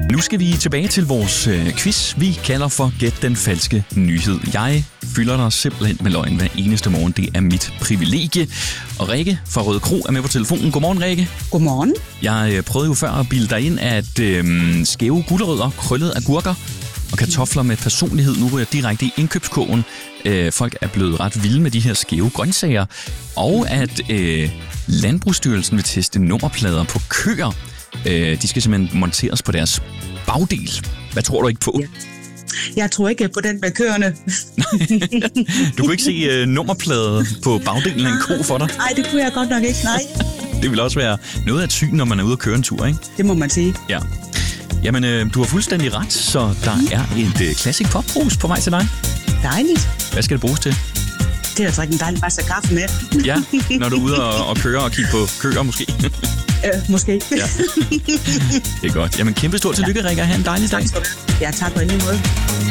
Nu skal vi tilbage til vores quiz, vi kalder for Gæt den falske nyhed. Jeg fylder dig simpelthen med løgn hver eneste morgen. Det er mit privilegie. Og Rikke fra Røde Kro er med på telefonen. Godmorgen, Rikke. Godmorgen. Jeg prøvede jo før at bilde dig ind, at skæve gulerødder, krøllet agurker og kartofler med personlighed nu ryger direkte i indkøbskurven. Folk er blevet ret vilde med de her skæve grøntsager. Og at Landbrugsstyrelsen vil teste nummerplader på køer. De skal simpelthen monteres på deres bagdel. Hvad tror du ikke på? Ja. Jeg tror ikke på den med køerne. Du kunne ikke se nummerplader på bagdelen af en ko for dig? Nej, det kunne jeg godt nok ikke, nej. Det vil også være noget af et syn, når man er ude at køre en tur, ikke? Det må man sige. Ja. Jamen, du har fuldstændig ret, så der er et Classic Pop-brus på vej til dig. Dejligt. Hvad skal det bruges til? Det er at drikke en dejlig masse kaffe med. Ja, når du er ude og køre og kigge på køer måske. Måske. Ja. Det er godt. Jamen, kæmpe stort tillykke, Rikke. Ha' en dejlig dag. Ja, tak på en lige måde.